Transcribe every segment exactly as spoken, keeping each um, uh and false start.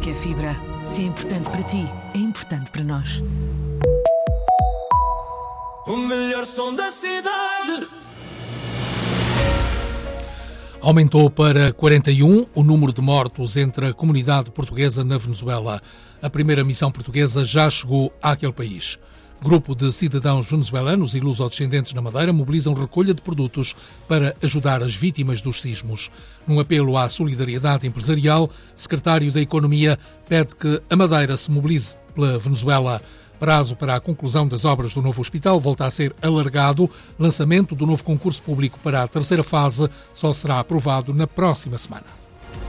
que é fibra. Se é importante para ti, é importante para nós. O melhor som da cidade. Aumentou para quarenta e um o número de mortos entre a comunidade portuguesa na Venezuela. A primeira missão portuguesa já chegou àquele país. Grupo de cidadãos venezuelanos e lusodescendentes na Madeira mobilizam recolha de produtos para ajudar as vítimas dos sismos. Num apelo à solidariedade empresarial, o secretário da Economia pede que a Madeira se mobilize pela Venezuela. Prazo para a conclusão das obras do novo hospital volta a ser alargado. Lançamento do novo concurso público para a terceira fase só será aprovado na próxima semana.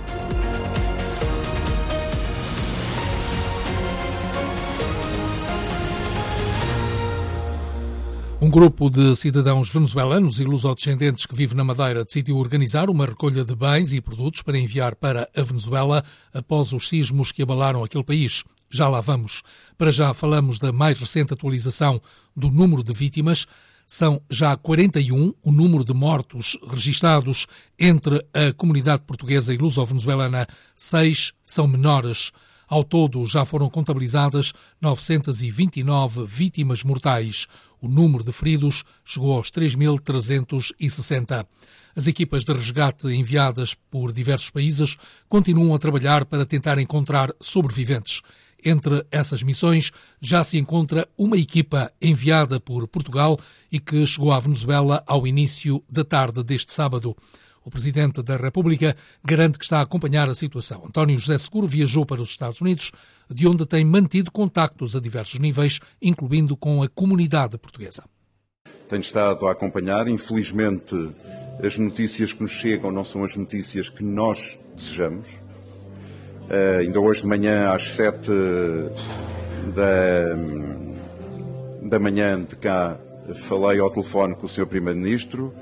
Um grupo de cidadãos venezuelanos e lusodescendentes que vive na Madeira decidiu organizar uma recolha de bens e produtos para enviar para a Venezuela após os sismos que abalaram aquele país. Já lá vamos. Para já falamos da mais recente atualização do número de vítimas. São já quarenta e um o número de mortos registados entre a comunidade portuguesa e luso-venezuelana. Seis são menores. Ao todo, já foram contabilizadas novecentas e vinte e nove vítimas mortais. O número de feridos chegou aos três mil trezentos e sessenta. As equipas de resgate enviadas por diversos países continuam a trabalhar para tentar encontrar sobreviventes. Entre essas missões já se encontra uma equipa enviada por Portugal e que chegou à Venezuela ao início da tarde deste sábado. O Presidente da República garante que está a acompanhar a situação. António José Seguro viajou para os Estados Unidos, de onde tem mantido contactos a diversos níveis, incluindo com a comunidade portuguesa. Tenho estado a acompanhar. Infelizmente, as notícias que nos chegam não são as notícias que nós desejamos. Uh, ainda hoje de manhã, às sete da, da manhã de cá, falei ao telefone com o senhor Primeiro-Ministro.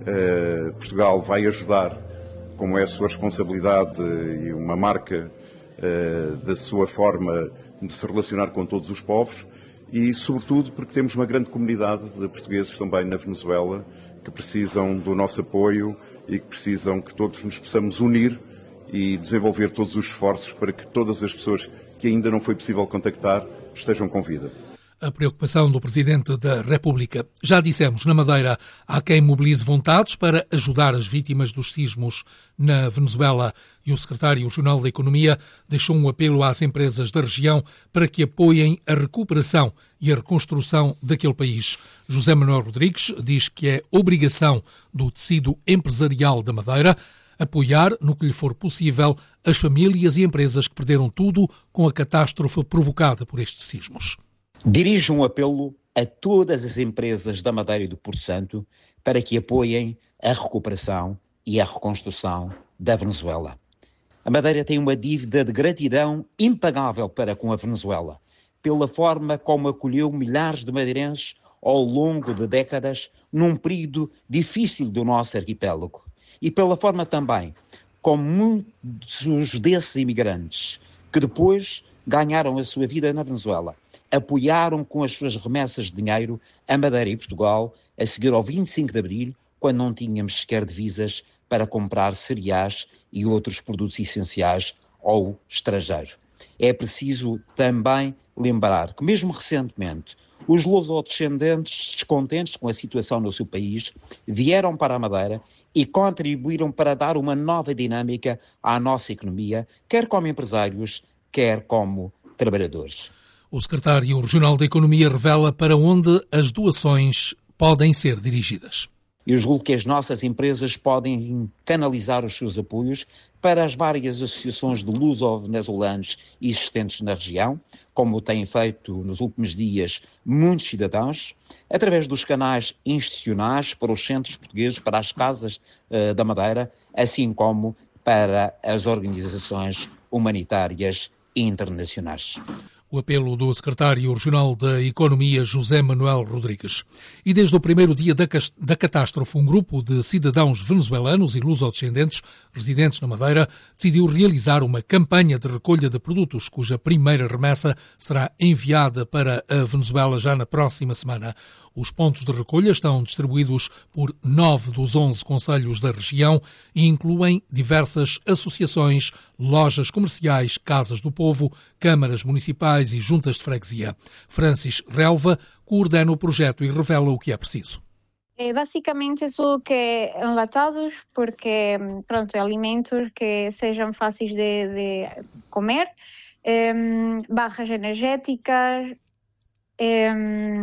Uh, Portugal vai ajudar, como é a sua responsabilidade e uma marca uh, da sua forma de se relacionar com todos os povos e, sobretudo, porque temos uma grande comunidade de portugueses também na Venezuela que precisam do nosso apoio e que precisam que todos nos possamos unir e desenvolver todos os esforços para que todas as pessoas que ainda não foi possível contactar estejam com vida. A preocupação do Presidente da República. Já dissemos, na Madeira, há quem mobilize vontades para ajudar as vítimas dos sismos na Venezuela e o Secretário-Geral da Economia deixou um apelo às empresas da região para que apoiem a recuperação e a reconstrução daquele país. José Manuel Rodrigues diz que é obrigação do tecido empresarial da Madeira apoiar, no que lhe for possível, as famílias e empresas que perderam tudo com a catástrofe provocada por estes sismos. Dirijo um apelo a todas as empresas da Madeira e do Porto Santo para que apoiem a recuperação e a reconstrução da Venezuela. A Madeira tem uma dívida de gratidão impagável para com a Venezuela, pela forma como acolheu milhares de madeirenses ao longo de décadas num período difícil do nosso arquipélago e pela forma também como muitos desses imigrantes que depois ganharam a sua vida na Venezuela apoiaram com as suas remessas de dinheiro a Madeira e Portugal a seguir ao vinte e cinco de Abril, quando não tínhamos sequer divisas para comprar cereais e outros produtos essenciais ao estrangeiro. É preciso também lembrar que, mesmo recentemente, os lusodescendentes descontentes com a situação no seu país vieram para a Madeira e contribuíram para dar uma nova dinâmica à nossa economia, quer como empresários, quer como trabalhadores. O secretário regional da Economia revela para onde as doações podem ser dirigidas. Eu julgo que as nossas empresas podem canalizar os seus apoios para as várias associações de luso-venezuelanos existentes na região, como têm feito nos últimos dias muitos cidadãos, através dos canais institucionais para os centros portugueses, para as casas uh, da Madeira, assim como para as organizações humanitárias internacionais. O apelo do secretário regional da Economia, José Manuel Rodrigues. E desde o primeiro dia da, da catástrofe, um grupo de cidadãos venezuelanos e lusodescendentes residentes na Madeira decidiu realizar uma campanha de recolha de produtos, cuja primeira remessa será enviada para a Venezuela já na próxima semana. Os pontos de recolha estão distribuídos por nove dos onze concelhos da região e incluem diversas associações, lojas comerciais, casas do povo, câmaras municipais e juntas de freguesia. Francis Relva coordena o projeto e revela o que é preciso. É basicamente tudo que é enlatados, porque, pronto, alimentos que sejam fáceis de, de comer, é, barras energéticas, é,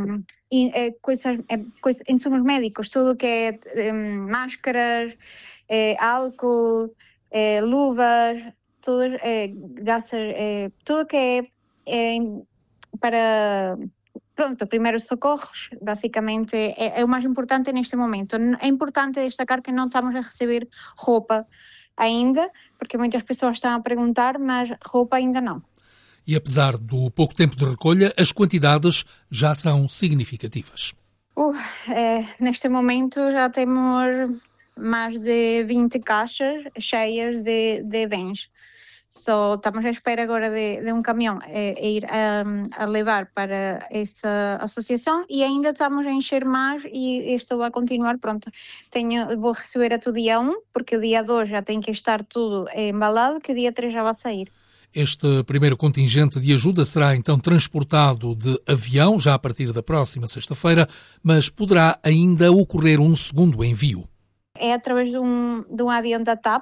é, coisas, é, coisa, insumos médicos, tudo que é, é máscaras, é, álcool, é, luvas, tudo, é, gases, é, tudo que é, é para... Pronto, primeiros socorros, basicamente, é, é o mais importante neste momento. É importante destacar que não estamos a receber roupa ainda, porque muitas pessoas estão a perguntar, mas roupa ainda não. E apesar do pouco tempo de recolha, as quantidades já são significativas. Uh, é, neste momento já temos mais de vinte caixas cheias de, de bens. Só estamos à espera agora de, de um caminhão é, é ir a, a levar para essa associação e ainda estamos a encher mais e isto vai continuar. Pronto, tenho, vou receber até o dia um, porque o dia dois já tem que estar tudo embalado, que o dia três já vai sair. Este primeiro contingente de ajuda será então transportado de avião já a partir da próxima sexta-feira, mas poderá ainda ocorrer um segundo envio. É através de um, de um avião da TAP.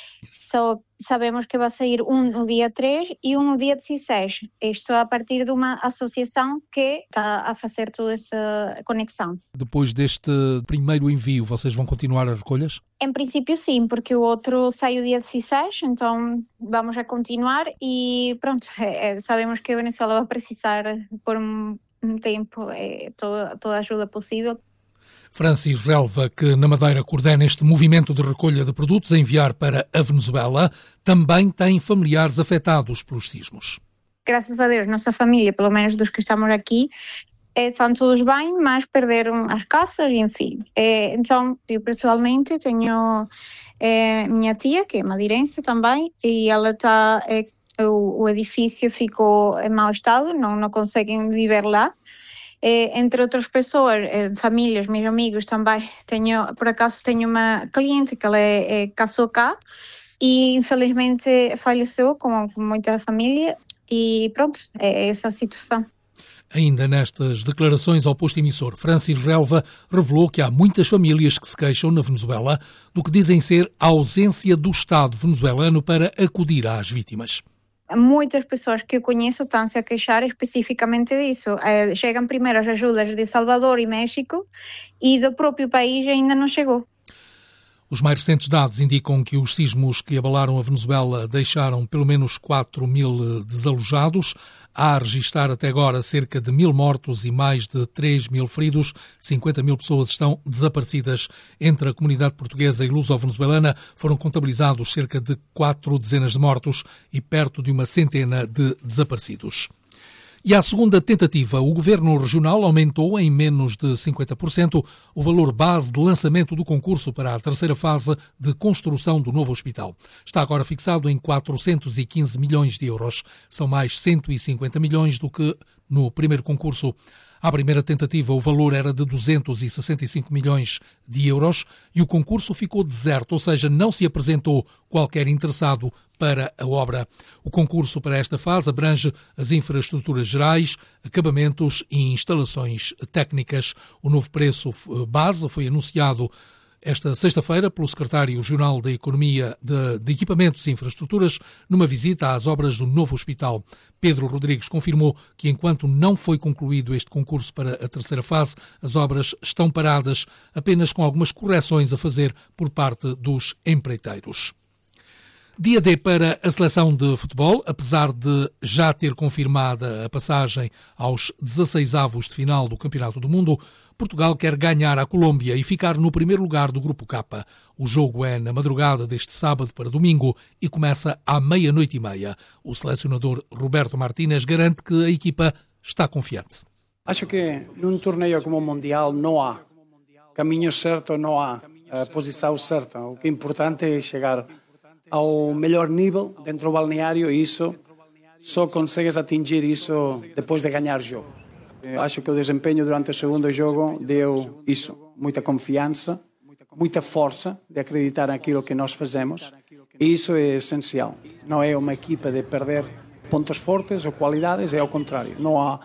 Só sabemos que vai sair um no dia três e um no dia dezesseis. Isto a partir de uma associação que está a fazer toda essa conexão. Depois deste primeiro envio, vocês vão continuar as recolhas? Em princípio sim, porque o outro sai o dia dezesseis, então vamos a continuar e pronto, é, sabemos que a Venezuela vai precisar por um, um tempo é, toda, toda a ajuda possível. Francis Relva, que na Madeira coordena este movimento de recolha de produtos a enviar para a Venezuela, também tem familiares afetados pelos sismos. Graças a Deus, nossa família, pelo menos dos que estamos aqui, é, estão todos bem, mas perderam as casas e enfim. É, então, eu pessoalmente tenho é, minha tia, que é madeirense também, e ela está, é, o, o edifício ficou em mau estado, não, não conseguem viver lá. É, entre outras pessoas, é, famílias, meus amigos também, tenho, por acaso tenho uma cliente que ela é, é, casou cá e infelizmente faleceu, como, como muita família, e pronto, é essa a situação. Ainda nestas declarações ao posto emissor, Francis Relva revelou que há muitas famílias que se queixam na Venezuela do que dizem ser a ausência do Estado venezuelano para acudir às vítimas. Muitas pessoas que eu conheço estão-se a queixar especificamente disso. É, chegam primeiro as ajudas de Salvador e México e do próprio país ainda não chegou. Os mais recentes dados indicam que os sismos que abalaram a Venezuela deixaram pelo menos quatro mil desalojados. Há a registrar até agora cerca de mil mortos e mais de três mil feridos. cinquenta mil pessoas estão desaparecidas. Entre a comunidade portuguesa e luso-venezuelana foram contabilizados cerca de quatro dezenas de mortos e perto de uma centena de desaparecidos. E à segunda tentativa, o Governo Regional aumentou em menos de cinquenta por cento o valor base de lançamento do concurso para a terceira fase de construção do novo hospital. Está agora fixado em quatrocentos e quinze milhões de euros. São mais cento e cinquenta milhões do que no primeiro concurso. À primeira tentativa, o valor era de duzentos e sessenta e cinco milhões de euros e o concurso ficou deserto, ou seja, não se apresentou qualquer interessado para a obra. O concurso para esta fase abrange as infraestruturas gerais, acabamentos e instalações técnicas. O novo preço base foi anunciado esta sexta-feira pelo secretário regional da Economia de, de Equipamentos e Infraestruturas numa visita às obras do novo hospital. Pedro Rodrigues confirmou que enquanto não foi concluído este concurso para a terceira fase, as obras estão paradas, apenas com algumas correções a fazer por parte dos empreiteiros. Dia D para a seleção de futebol, apesar de já ter confirmada a passagem aos dezasseisavos de final do Campeonato do Mundo, Portugal quer ganhar a Colômbia e ficar no primeiro lugar do Grupo K. O jogo é na madrugada deste sábado para domingo e começa à meia-noite e meia. O selecionador Roberto Martínez garante que a equipa está confiante. Acho que num torneio como o Mundial não há caminho certo, não há a posição certa. O que é importante é chegar ao melhor nível dentro do balneário e isso só consegues atingir isso depois de ganhar o jogo. Acho que o desempenho durante o segundo jogo deu isso, muita confiança, muita força de acreditar naquilo que nós fazemos, e isso é essencial. Não é uma equipa de perder pontos fortes ou qualidades, é ao contrário. Não há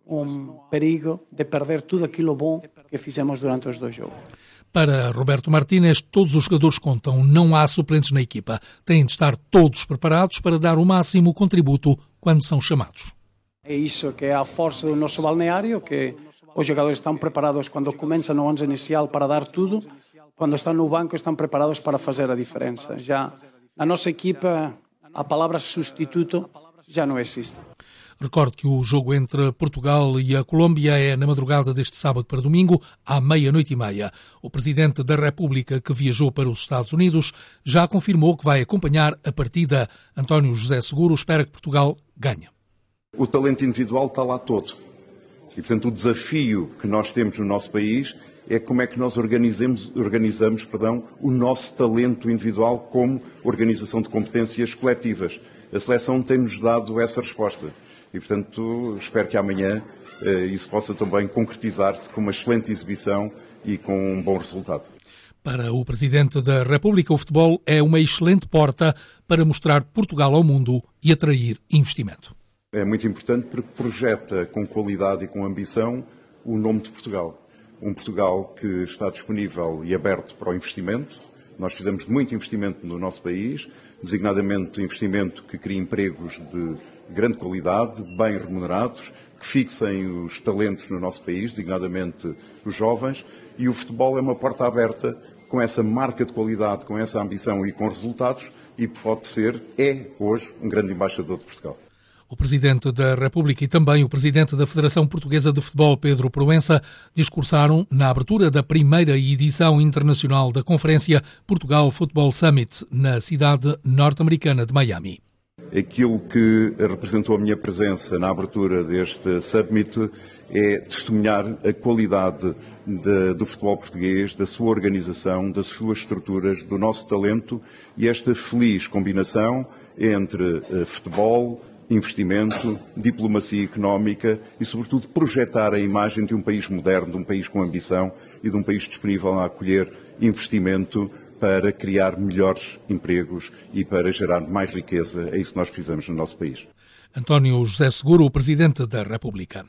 um perigo de perder tudo aquilo bom que fizemos durante os dois jogos. Para Roberto Martínez, todos os jogadores contam, não há suplentes na equipa. Têm de estar todos preparados para dar o máximo contributo quando são chamados. É isso que é a força do nosso balneário, que os jogadores estão preparados quando começam no onze inicial para dar tudo, quando estão no banco estão preparados para fazer a diferença. Já na nossa equipa, a palavra substituto já não existe. Recordo que o jogo entre Portugal e a Colômbia é na madrugada deste sábado para domingo, à meia-noite e meia. O Presidente da República, que viajou para os Estados Unidos, já confirmou que vai acompanhar a partida. António José Seguro espera que Portugal ganhe. O talento individual está lá todo. E, portanto, o desafio que nós temos no nosso país é como é que nós organizamos, organizamos perdão, o nosso talento individual como organização de competências coletivas. A seleção tem-nos dado essa resposta. E, portanto, espero que amanhã eh, isso possa também concretizar-se com uma excelente exibição e com um bom resultado. Para o Presidente da República, o futebol é uma excelente porta para mostrar Portugal ao mundo e atrair investimento. É muito importante porque projeta com qualidade e com ambição o nome de Portugal. Um Portugal que está disponível e aberto para o investimento. Nós fizemos muito investimento no nosso país, designadamente investimento que cria empregos de grande qualidade, bem remunerados, que fixem os talentos no nosso país, designadamente os jovens, e o futebol é uma porta aberta com essa marca de qualidade, com essa ambição e com resultados, e pode ser, é hoje, um grande embaixador de Portugal. O Presidente da República e também o Presidente da Federação Portuguesa de Futebol, Pedro Proença, discursaram na abertura da primeira edição internacional da Conferência Portugal Football Summit, na cidade norte-americana de Miami. Aquilo que representou a minha presença na abertura deste Summit é testemunhar a qualidade de, do futebol português, da sua organização, das suas estruturas, do nosso talento e esta feliz combinação entre uh, futebol, investimento, diplomacia económica e, sobretudo, projetar a imagem de um país moderno, de um país com ambição e de um país disponível a acolher investimento para criar melhores empregos e para gerar mais riqueza. É isso que nós precisamos no nosso país. António José Seguro, o Presidente da República.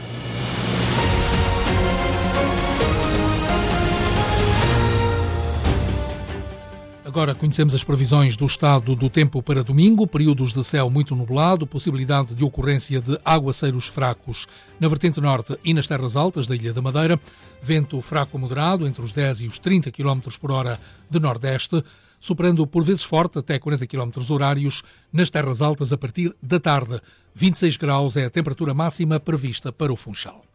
Agora conhecemos as previsões do estado do tempo para domingo, períodos de céu muito nublado, possibilidade de ocorrência de aguaceiros fracos na vertente norte e nas terras altas da Ilha da Madeira, vento fraco a moderado entre os dez e os trinta quilómetros por hora de nordeste, superando por vezes forte até quarenta quilómetros horários nas terras altas a partir da tarde. vinte e seis graus é a temperatura máxima prevista para o Funchal.